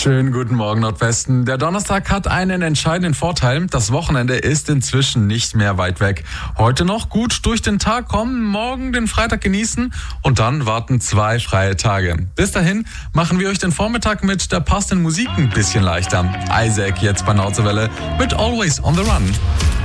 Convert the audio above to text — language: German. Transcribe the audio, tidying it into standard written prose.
Schönen guten Morgen, Nordwesten. Der Donnerstag hat einen entscheidenden Vorteil. Das Wochenende ist inzwischen nicht mehr weit weg. Heute noch gut durch den Tag kommen, morgen den Freitag genießen und dann warten 2 freie Tage. Bis dahin machen wir euch den Vormittag mit der passenden Musik ein bisschen leichter. Isaac jetzt bei Nauzewelle mit Always on the Run.